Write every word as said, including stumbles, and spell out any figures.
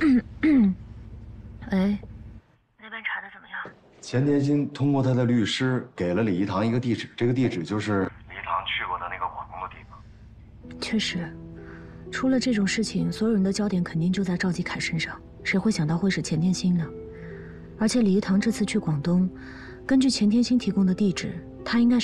喂，那边查的怎么样？ 钱天星通过他的律师给了李一堂一个地址，这个地址就是李一堂去过的那个广东的地方。 确实，出了这种事情，所有人的焦点肯定就在赵继凯身上，谁会想到会是钱天星呢？而且李一堂这次去广东，根据钱天星提供的地址，他应该是。